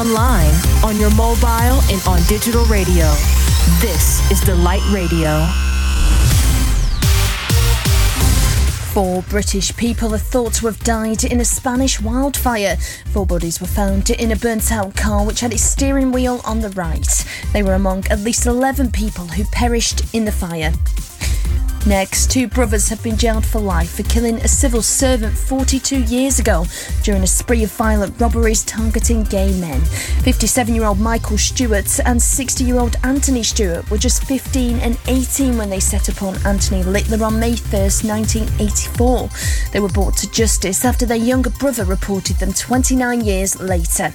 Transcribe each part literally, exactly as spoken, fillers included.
online, on your mobile, and on digital radio. This is Delight Radio. Four British people are thought to have died in a Spanish wildfire. Four bodies were found in a burnt-out car which had its steering wheel on the right. They were among at least eleven people who perished in the fire. Next, two brothers have been jailed for life for killing a civil servant forty-two years ago during a spree of violent robberies targeting gay men. fifty-seven-year-old Michael Stewart and sixty-year-old Anthony Stewart were just fifteen and eighteen when they set upon Anthony Littler on May first, nineteen eighty-four. They were brought to justice after their younger brother reported them twenty-nine years later.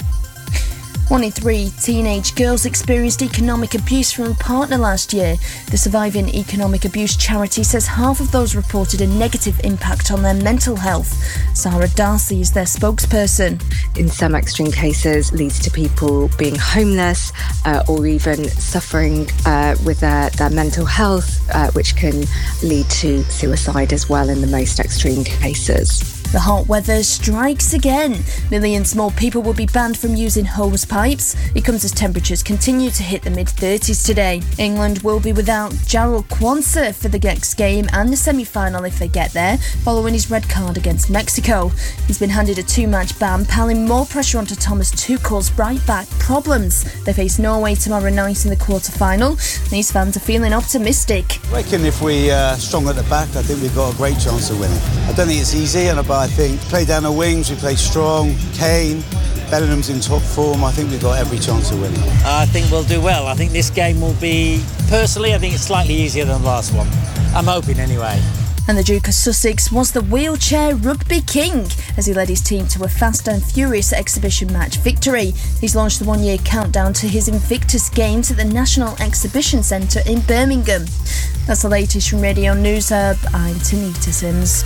One in three teenage girls experienced economic abuse from a partner last year. The Surviving Economic Abuse charity says half of those reported a negative impact on their mental health. Sarah Darcy is their spokesperson. In some extreme cases, leads to people being homeless uh, or even suffering uh, with their, their mental health, uh, which can lead to suicide as well in the most extreme cases. The hot weather strikes again. Millions more people will be banned from using hose pipes. It comes as temperatures continue to hit the mid-thirties today. England will be without Jarrell Quansah for the next game and the semi-final if they get there, following his red card against Mexico. He's been handed a two-match ban, piling more pressure onto Thomas Tuchel's right-back problems. They face Norway tomorrow night in the quarter-final. These fans are feeling optimistic. I reckon if we're uh, strong at the back, I think we've got a great chance of winning. I don't think it's easy, and about I think play down the wings, we play strong. Kane, Bellingham's in top form. I think we've got every chance of winning. I think we'll do well. I think this game will be, personally, I think it's slightly easier than the last one. I'm hoping anyway. And the Duke of Sussex was the wheelchair rugby king as he led his team to a fast and furious exhibition match victory. He's launched the one-year countdown to his Invictus Games at the National Exhibition Centre in Birmingham. That's the latest from Radio News Hub. I'm Tanita Sims.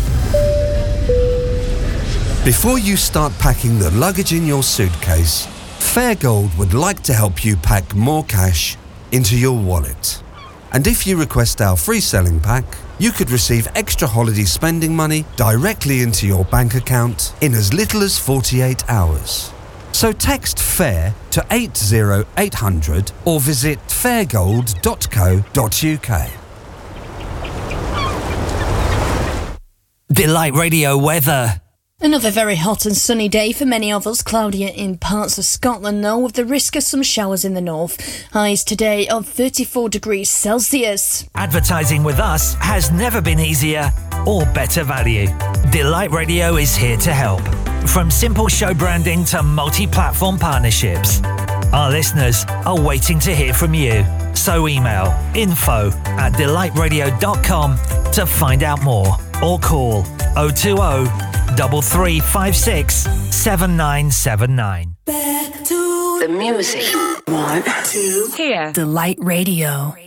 Before you start packing the luggage in your suitcase, Fairgold would like to help you pack more cash into your wallet. And if you request our free selling pack, you could receive extra holiday spending money directly into your bank account in as little as forty-eight hours. So text FAIR to eight zero eight hundred or visit fairgold dot co dot uk. Delight Radio weather. Another very hot and sunny day for many of us. Cloudier in parts of Scotland though, with the risk of some showers in the north. Highs today of thirty-four degrees Celsius. Advertising with us has never been easier or better value. Delight Radio is here to help. From simple show branding to multi-platform partnerships. Our listeners are waiting to hear from you. So email info at delight radio dot com to find out more or call oh two oh, three three five six, seven nine seven nine. Back to the music. One, two, Here. Delight Radio.